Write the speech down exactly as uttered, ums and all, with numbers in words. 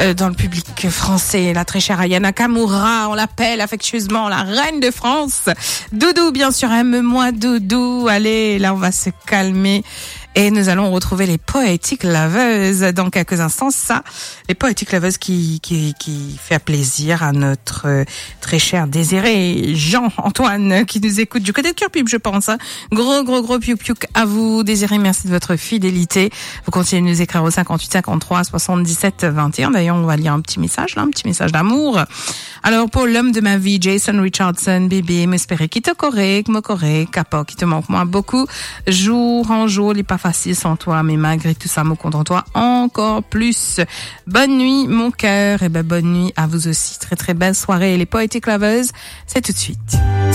euh, dans le public français. La très chère Aya Nakamura, on l'appelle affectueusement la reine de France. Doudou, bien sûr, aime-moi Doudou. Allez, là on va se calmer. Et nous allons retrouver les Poetic Lovers dans quelques instants. Ça, les Poetic Lovers qui, qui, qui fait plaisir à notre euh, très cher Désiré Jean-Antoine qui nous écoute du côté de Curpub, je pense. Hein. Gros, gros, gros piou piou à vous, Désiré. Merci de votre fidélité. Vous continuez de nous écrire au cinquante-huit cinquante-trois soixante-dix-sept vingt et un. D'ailleurs, on va lire un petit message, là, un petit message d'amour. Alors, pour l'homme de ma vie, Jason Richardson, bébé, m'espérer qui te correct, me correct, capo, qui te manque moi beaucoup, jour en jour, il n'est pas facile sans toi, mais malgré tout ça, me content toi encore plus. Bonne nuit, mon cœur, et ben bonne nuit à vous aussi. Très très belle soirée. Les Poetic Lovers, c'est tout de suite.